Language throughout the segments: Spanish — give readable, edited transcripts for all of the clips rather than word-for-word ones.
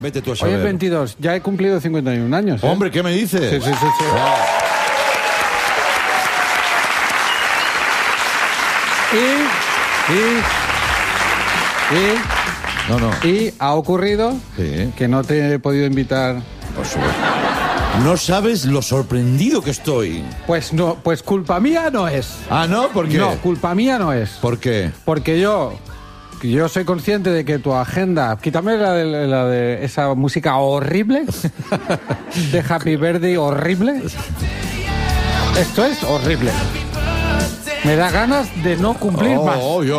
Vete tú a Hoy saber. es 22, ya he cumplido 51 años. Hombre, ¿qué me dices? Sí. Y ha ocurrido que no te he podido invitar. Por supuesto. No sabes lo sorprendido que estoy. Pues no, pues culpa mía no es. Ah, ¿no? ¿Por qué? No, culpa mía no es. ¿Por qué? Porque yo soy consciente de que tu agenda... Quítame la de esa música horrible. De Happy Birthday horrible. Esto es horrible. Me da ganas de no cumplir más.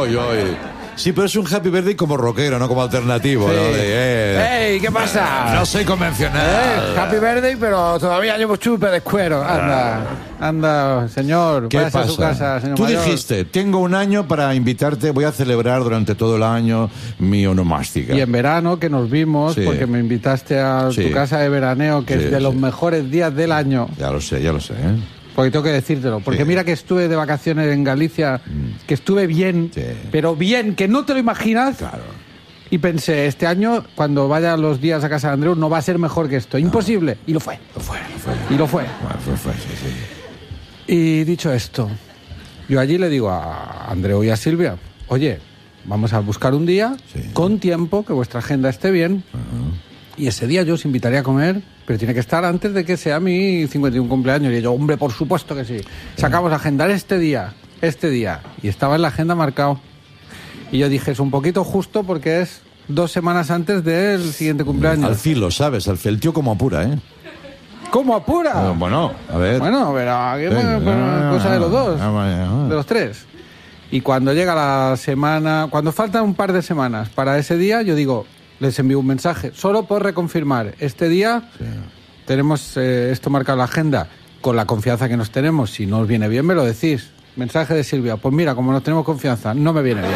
Sí, pero es un Happy Birthday como rockero, no como alternativo. Sí. ¿No? ¡Ey! ¿Qué pasa? No soy convencional. Happy Birthday, pero todavía llevo chupe de cuero. Anda, señor. ¿Qué váyase pasa? a su casa, señor Tú mayor. dijiste, tengo un año para invitarte, voy a celebrar durante todo el año mi onomástica. Y en verano que nos vimos, Sí. porque me invitaste a Sí. tu casa de veraneo, que Sí, es de los sí. mejores días del año. Ya lo sé, ¿eh? Porque tengo que decírtelo. Porque Sí. mira que estuve de vacaciones en Galicia, que estuve bien, Sí. pero bien, que no te lo imaginas. Claro. Y pensé, este año, cuando vaya los días a casa de Andreu, no va a ser mejor que esto. Imposible. Y lo fue. Lo fue. Y lo fue. Bueno, fue, sí. Y dicho esto, yo allí le digo a Andreu y a Silvia, oye, vamos a buscar un día Sí. con tiempo, que vuestra agenda esté bien. Y ese día yo os invitaría a comer, pero tiene que estar antes de que sea mi 51 cumpleaños. Y yo, hombre, por supuesto que sí. Sacamos a agendar este día. Y estaba en la agenda marcado. Y yo dije, es un poquito justo porque es 2 semanas antes del siguiente cumpleaños. Al filo, ¿sabes? El tío como apura, ¿eh? ¿Cómo apura? Bueno, a ver. Bueno, pero aquí cosa de los dos, de los tres. Y cuando llega la semana, cuando faltan un par de semanas para ese día, yo digo, les envío un mensaje, solo por reconfirmar, este día tenemos esto marcado en la agenda, con la confianza que nos tenemos, si no os viene bien me lo decís. Mensaje de Silvia, pues mira, como nos tenemos confianza, no me viene bien.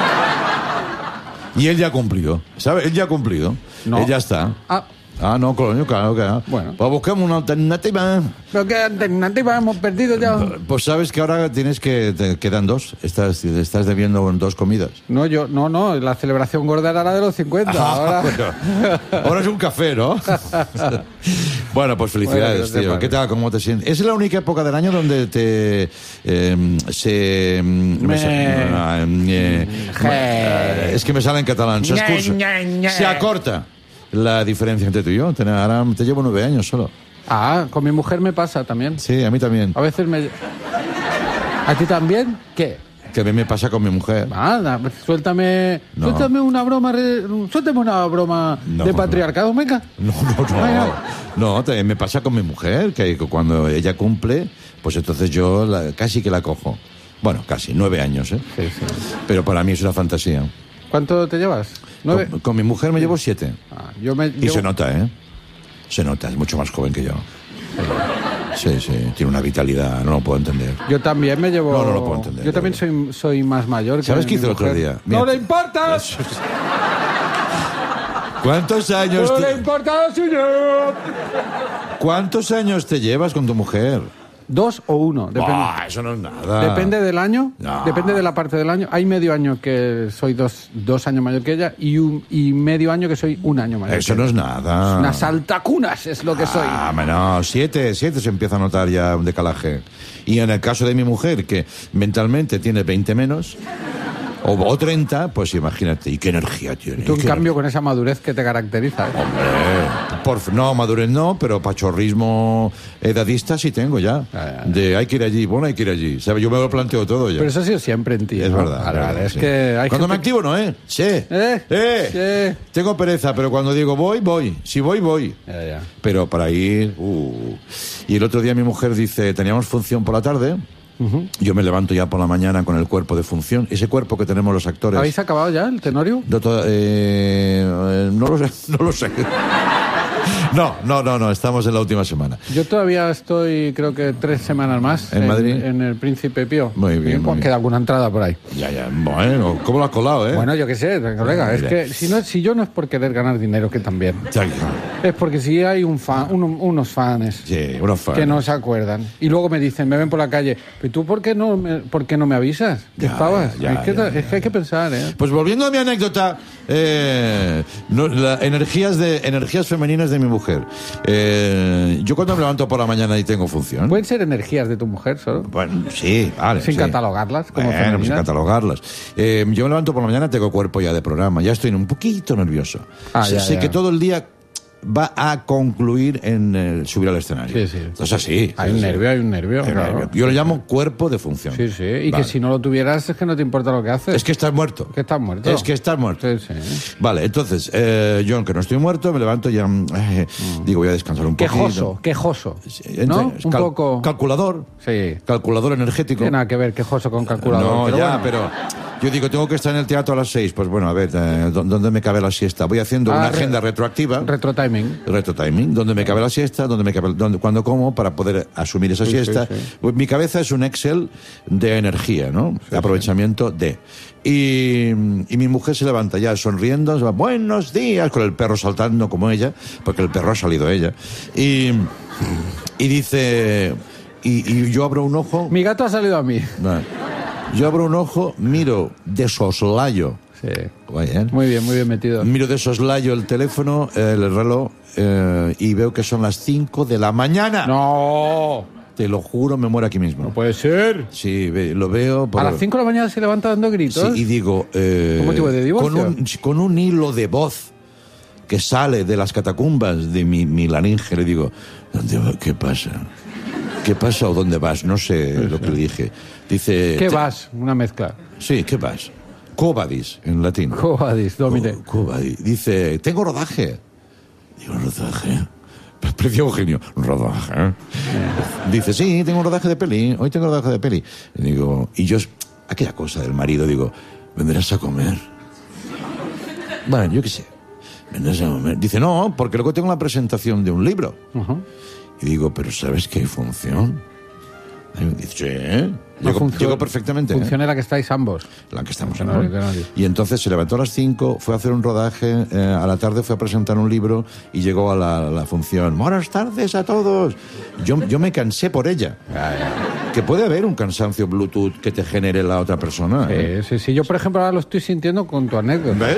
Y él ya ha cumplido, ¿sabes? Él ya ha cumplido. No. Él ya está. Ah, no, coño, claro. Bueno. Pues buscamos una alternativa. Pero qué alternativa hemos perdido ya. Pues sabes que ahora te quedan 2. Estás debiendo 2 comidas. No, la celebración gorda era la de los 50. Ahora... Bueno. Ahora es un café, ¿no? Bueno, pues felicidades, Bueno, tío. ¿Qué tal? ¿Cómo te sientes? Es la única época del año donde es que me sale en catalán. Se acorta la diferencia entre tú y yo. Ahora te llevo 9 años solo. Ah, con mi mujer me pasa también. Sí, a mí también. A veces me... ¿A ti también? ¿Qué? Que a mí me pasa con mi mujer. Nada, suéltame una broma, de patriarcado, venga. No, también me pasa con mi mujer, que cuando ella cumple, pues entonces yo casi que la cojo. Bueno, casi, 9 años, ¿eh? Sí. Pero para mí es una fantasía. ¿Cuánto te llevas? 9. Con mi mujer me llevo 7. Y se nota, ¿eh? Se nota, es mucho más joven que yo. Sí, tiene una vitalidad, no lo puedo entender. Yo también me llevo... No lo puedo entender. Yo también soy más mayor que ¿Sabes qué mi hizo el otro mujer. día? ¡No le importa! ¿Cuántos años ¡No le importa, señor! ¿Cuántos años te llevas con tu mujer? 2 o 1, depende. Eso no es nada. Depende del año, No. depende de la parte del año. Hay medio año que soy 2 años mayor que ella y medio año que soy 1 año mayor. Eso que no ella. es nada. Una saltacunas es lo que soy. No, 7 se empieza a notar ya un decalaje. Y en el caso de mi mujer, que mentalmente tiene 20 menos, o 30, pues imagínate, y qué energía tiene. Tú, en cambio, con esa madurez que te caracteriza. Hombre, no, madurez no, pero pachorrismo edadista sí tengo ya. De hay que ir allí, hay que ir allí. ¿Sabes? Yo me lo planteo todo ya. Pero eso ha sido siempre en ti. Es ¿no? verdad. Vale, es sí. que hay cuando me gente activo, no, ¿eh? Sí. Sí. Tengo pereza, pero cuando digo voy. Si voy. Ya. Pero para ir... Y el otro día mi mujer dice, teníamos función por la tarde. Yo me levanto ya por la mañana con el cuerpo de función. Ese cuerpo que tenemos los actores. ¿Habéis acabado ya el Tenorio? No lo sé. No, estamos en la última semana. Yo todavía estoy, creo que 3 semanas más en Madrid, en el Príncipe Pío. Muy bien. Pues queda alguna entrada por ahí. Ya. Bueno, ¿cómo lo has colado, Bueno, yo qué sé, colega. Es que si yo no es por querer ganar dinero, que también. Es porque si hay unos fans, que no se acuerdan. Y luego me dicen, me ven por la calle, ¿pero tú por qué no me avisas? ¿Qué estabas? Es que hay que pensar, ¿eh? Pues volviendo a mi anécdota, energías femeninas de mi mujer. Yo cuando me levanto por la mañana y tengo función. ¿Pueden ser energías de tu mujer solo? Bueno, sí, vale. Sin catalogarlas como femeninas. Sin catalogarlas. Yo me levanto por la mañana, tengo cuerpo ya de programa, ya estoy un poquito nervioso. Sé que todo el día va a concluir en subir al escenario. Sí. Entonces así. Hay un nervio. Claro. Yo lo llamo cuerpo de función. Sí. Y que si no lo tuvieras es que no te importa lo que haces. Es que estás muerto. Es que estás muerto. Sí. Vale, entonces, yo aunque no estoy muerto, me levanto y ya digo, voy a descansar un poquito. Quejoso. ¿No? Un poco... Calculador. Sí. Calculador energético. No tiene nada que ver quejoso con calculador. No, pero yo digo, tengo que estar en el teatro a las 6. Pues bueno, a ver, ¿dónde me cabe la siesta? Voy haciendo una agenda retroactiva. Retrotiming, donde me cabe la siesta, cuando como, para poder asumir esa siesta. Sí. Pues mi cabeza es un Excel de energía, ¿no? De aprovechamiento de. Y mi mujer se levanta ya sonriendo, se va, buenos días, con el perro saltando como ella, porque el perro ha salido ella. Y dice, y yo abro un ojo. Mi gato ha salido a mí. Yo abro un ojo, miro de soslayo. Sí. Muy bien metido. Miro de soslayo el teléfono, el reloj, y veo que son las 5 de la mañana. ¡No! Te lo juro, me muero aquí mismo. No puede ser. Sí, lo veo. A las 5 de la mañana se levanta dando gritos. Sí, y digo... ¿Con motivo de divorcio? Con un hilo de voz que sale de las catacumbas de mi laringe, le digo, ¿qué pasa? ¿Qué pasa o dónde vas? No sé lo que le dije. Dice... ¿Qué vas? Una mezcla. Sí, ¿qué vas? Covadis, en latín. Covadis, domine. Covadis. Dice, tengo rodaje. Digo, ¿rodaje? Precio Eugenio, rodaje. Dice, sí, tengo un rodaje de peli. Hoy tengo rodaje de peli. Y digo, y yo, aquella cosa del marido, digo, ¿vendrás a comer? Bueno, yo qué sé. ¿Vendrás a comer? Dice, no, porque luego tengo la presentación de un libro. Y digo, ¿pero sabes que hay función? Y dice, Llegó perfectamente. Función en la que estáis ambos. La que estamos ambos. Y entonces se levantó a las 5, fue a hacer un rodaje, a la tarde fue a presentar un libro y llegó a la función. Buenas tardes a todos. Yo me cansé por ella. Que puede haber un cansancio Bluetooth que te genere la otra persona. Sí. Yo, por ejemplo, ahora lo estoy sintiendo con tu anécdota. ¿Ves?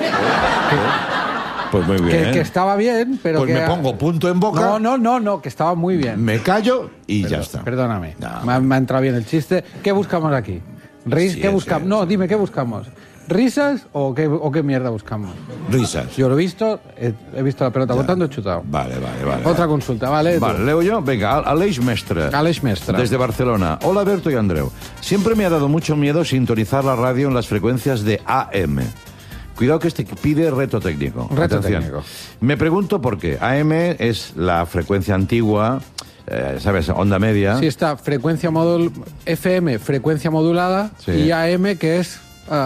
Pues muy bien. Que estaba bien, pero pues que... me pongo punto en boca. No, que estaba muy bien. Me callo y ya está. Perdóname. No. Me ha entrado bien el chiste. ¿Qué buscamos aquí? ¿Qué buscamos? No, dime, ¿qué buscamos? ¿Risas o qué mierda buscamos? Risas. Yo lo he visto, he visto la pelota botando, he chutado. Vale. Otra consulta, ¿vale? Vale, leo yo. Venga, Aleix Mestre. Desde Barcelona. Hola, Berto y Andreu. Siempre me ha dado mucho miedo sintonizar la radio en las frecuencias de AM. Cuidado que pide reto técnico. Técnico. Me pregunto por qué. AM es la frecuencia antigua, ¿sabes? Onda media. Sí, está frecuencia FM, frecuencia modulada, sí. Y AM, que es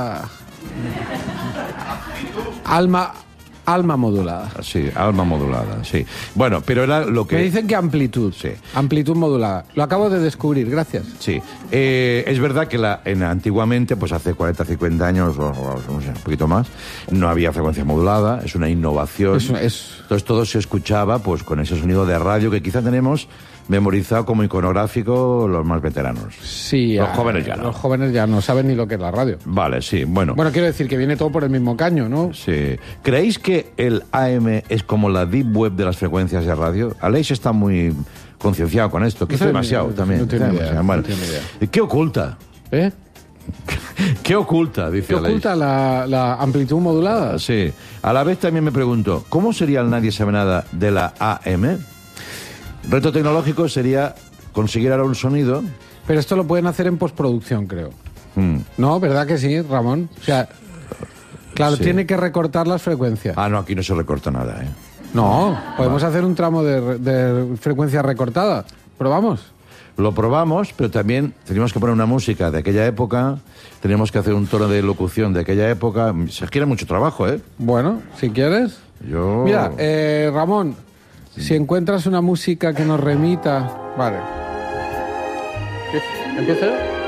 alma modulada. Sí, alma modulada, sí. Bueno, pero era lo que... Me dicen que amplitud. Sí. Amplitud modulada. Lo acabo de descubrir, gracias. Sí. Es verdad que antiguamente, pues hace 40, 50 años, o no sé, un poquito más, no había frecuencia modulada, es una innovación. Entonces todo se escuchaba pues con ese sonido de radio que quizá tenemos memorizado como iconográfico los más veteranos. Sí. Los jóvenes ya no. Los jóvenes ya no saben ni lo que es la radio. Vale, sí, bueno. Bueno, quiero decir que viene todo por el mismo caño, ¿no? Sí. ¿Creéis que el AM es como la deep web de las frecuencias de radio? Aleix está muy concienciado con esto, que es demasiado también. No tiene idea. Bueno, ¿qué oculta? ¿Qué oculta? Dice ¿Qué oculta la amplitud modulada? Sí. A la vez también me pregunto, ¿cómo sería el Nadie Sabe Nada de la AM? Reto tecnológico sería conseguir ahora un sonido. Pero esto lo pueden hacer en postproducción, creo. ¿No? ¿Verdad que sí, Ramón? O sea, claro, sí. Tiene que recortar las frecuencias. No, aquí no se recorta nada, No, podemos hacer un tramo de frecuencia recortada. ¿Probamos? Lo probamos, pero también tenemos que poner una música de aquella época, tenemos que hacer un tono de locución de aquella época. Se quiere mucho trabajo, Bueno, si quieres. Yo... Mira, Ramón... Si encuentras una música que nos remita... Vale. ¿Empieza?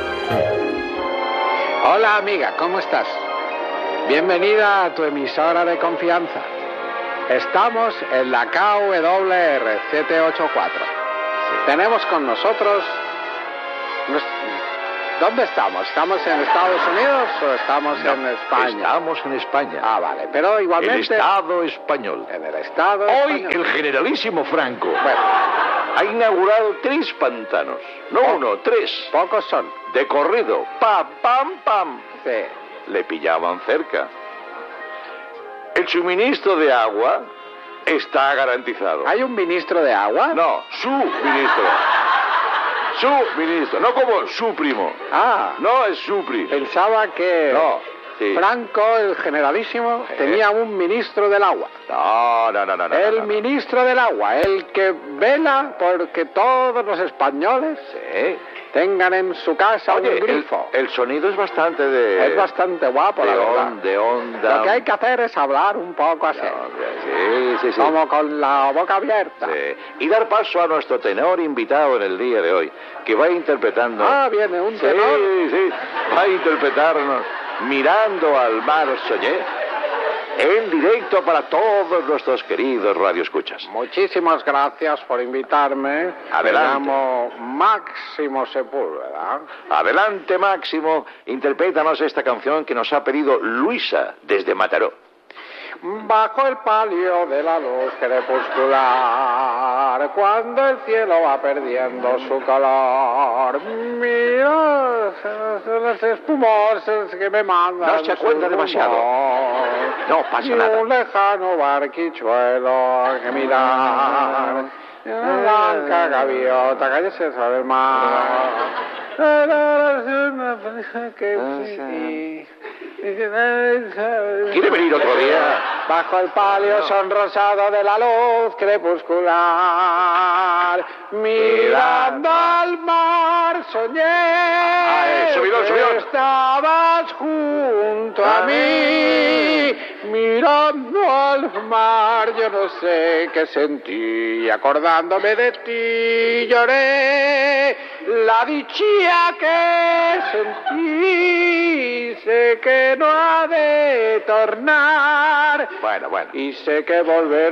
Hola, amiga, ¿cómo estás? Bienvenida a tu emisora de confianza. Estamos en la KWR 784. Tenemos con nosotros... ¿Dónde estamos? ¿Estamos en Estados Unidos o estamos en España? Estamos en España. Ah, vale, pero igualmente... El Estado español. En el Estado Hoy español. el generalísimo Franco Bueno, ha inaugurado 3 pantanos. No uno, 3. pocos son. De corrido. Pam, pam, pam. Sí. Le pillaban cerca. El suministro de agua está garantizado. ¿Hay un ministro de agua? No, su ministro. Su ministro, no como su primo. Ah, No es su primo. pensaba que No, sí. Franco, el generalísimo, tenía un ministro del agua. No. El ministro del agua, el que vela porque todos los españoles Sí. tengan en su casa Oye, un grifo. el sonido es bastante de... Es bastante guapo, la verdad. de onda. Lo que hay que hacer es hablar un poco así, Sí. como con la boca abierta. Sí. Y dar paso a nuestro tenor invitado en el día de hoy, que va interpretando... Ah, viene un tenor. Sí, va a interpretarnos Mirando al mar soñé, en directo para todos nuestros queridos radioescuchas. Muchísimas gracias por invitarme. Adelante. Me llamo Máximo Sepúlveda. Adelante, Máximo, interprétanos esta canción que nos ha pedido Luisa desde Mataró. Bajo el palio de la luz crepuscular, cuando el cielo va perdiendo su color, mira las espumosas que me mandan. No se cuenta demasiado. No pasa y nada. un lejano barquichuelo que mirar. Una blanca gaviota cállese sobre el mar. ¿Quiere venir otro día? Bajo el palio sonrosado de la luz crepuscular, mirando al mar soñé subidón. que estabas junto a mí. Mirando al mar yo no sé qué sentí, acordándome de ti lloré la dicha que sentí, sé que no ha de tornar. Bueno. Y sé que volverá